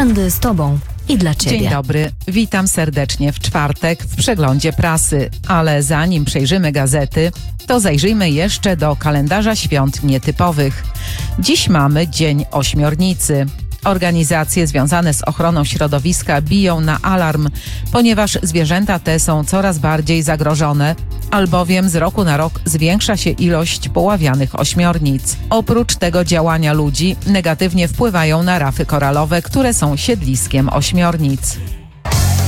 Weekendy z Tobą i dla Ciebie. Dzień dobry, witam serdecznie w czwartek w przeglądzie prasy, ale zanim przejrzymy gazety, to zajrzyjmy jeszcze do kalendarza świąt nietypowych. Dziś mamy Dzień Ośmiornicy. Organizacje związane z ochroną środowiska biją na alarm, ponieważ zwierzęta te są coraz bardziej zagrożone, albowiem z roku na rok zwiększa się ilość poławianych ośmiornic. Oprócz tego działania ludzi negatywnie wpływają na rafy koralowe, które są siedliskiem ośmiornic.